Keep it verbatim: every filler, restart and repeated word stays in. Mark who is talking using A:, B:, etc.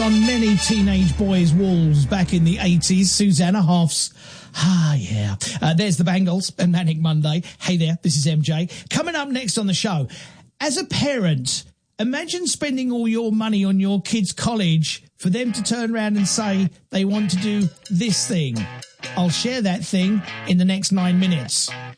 A: on many teenage boys' walls back in the eighties. Susanna Hoffs. Ah, yeah. Uh, there's the Bangles and Manic Monday. Hey there, this is M J. Coming up next on the show, as a parent, imagine spending all your money on your kids' college for them to turn around and say they want to do this thing. I'll share that thing in the next nine minutes.